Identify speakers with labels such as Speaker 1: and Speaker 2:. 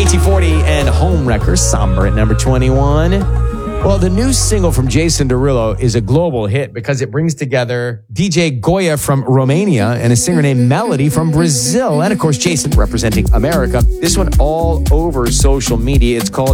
Speaker 1: UT40 and Homewrecker, Somber at number 21. Well, the new single from Jason Derulo is a global hit because it brings together DJ Goya from Romania and a singer named Melody from Brazil. And of course, Jason representing America. This one all over social media. It's called